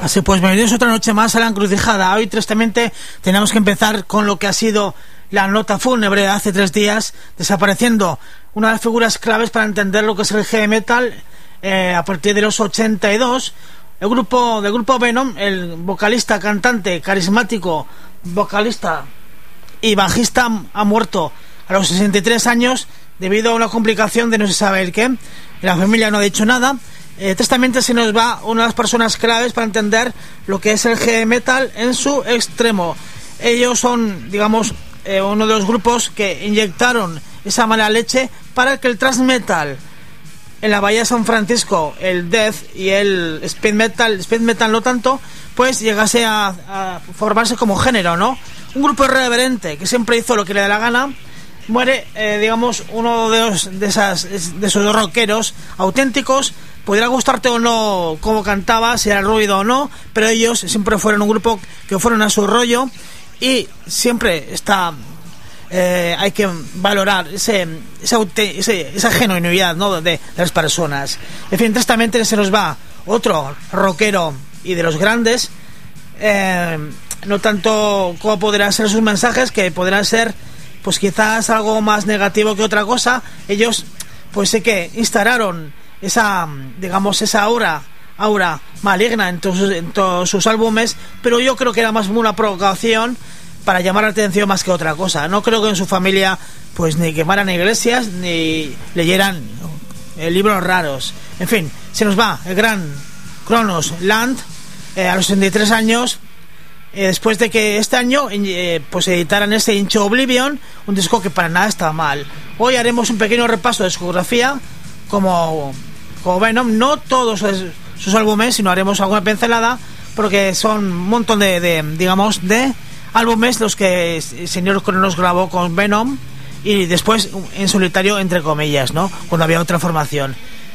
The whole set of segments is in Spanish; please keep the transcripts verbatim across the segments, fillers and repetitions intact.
Así pues, bienvenidos otra noche más a la encrucijada. Hoy, tristemente, tenemos que empezar con lo que ha sido la nota fúnebre de hace tres días, desapareciendo una de las figuras claves para entender lo que es el heavy metal eh, a partir de los ochenta y dos. El grupo del grupo Venom, el vocalista, cantante, carismático, vocalista y bajista, ha muerto a los sesenta y tres años debido a una complicación de no se sabe el qué. La familia no ha dicho nada. Eh, tristemente se nos va una de las personas claves para entender lo que es el heavy metal en su extremo. Ellos son, digamos, eh, uno de los grupos que inyectaron esa mala leche para que el thrash metal en la bahía de San Francisco, el death y el speed metal, speed metal no tanto, pues llegase a, a formarse como género, ¿no? Un grupo irreverente que siempre hizo lo que le da la gana. Muere, eh, digamos, uno de, los, de, esas, de esos rockeros auténticos. Podría gustarte o no cómo cantaba, si era ruido o no, pero ellos siempre fueron un grupo que fueron a su rollo y siempre está eh, hay que valorar ese, ese, ese esa genuinidad, ¿no?, de, de las personas. En fin, tristemente se nos va otro rockero y de los grandes, eh, no tanto como podrán ser sus mensajes, que podrán ser pues quizás algo más negativo que otra cosa. Ellos pues sé que instalaron esa, digamos, esa aura aura maligna en todos, en todos sus álbumes, pero yo creo que era más una provocación para llamar la atención más que otra cosa. No creo que en su familia pues ni quemaran iglesias ni leyeran eh, libros raros. En fin, se nos va el gran Kronos Land eh, a los sesenta y tres años, eh, después de que este año eh, pues editaran este Into Oblivion, un disco que para nada está mal. Hoy haremos un pequeño repaso de discografía como como Venom, no todos sus álbumes, sino haremos alguna pincelada, porque son un montón de, de digamos, de álbumes los que el señor Kronos grabó con Venom y después en solitario, entre comillas, ¿no?, cuando había otra formación.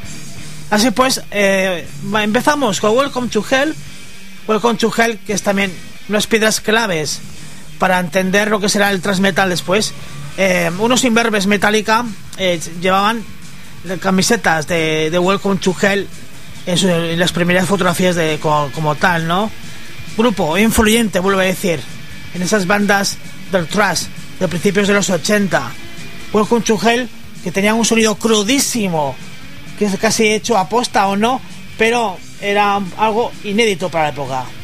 Así pues, eh, empezamos con Welcome to Hell. Welcome to Hell, que es también unas piedras claves para entender lo que será el thrash metal después. Eh, unos imberbes Metallica eh, llevaban camisetas de, de Welcome to Hell en, su, en las primeras fotografías de como, como tal, ¿no? Grupo influyente, vuelvo a decir, en esas bandas del thrash de principios de los ochenta. Welcome to Hell, que tenían un sonido crudísimo, que es casi hecho a posta o no, pero era algo inédito para la época.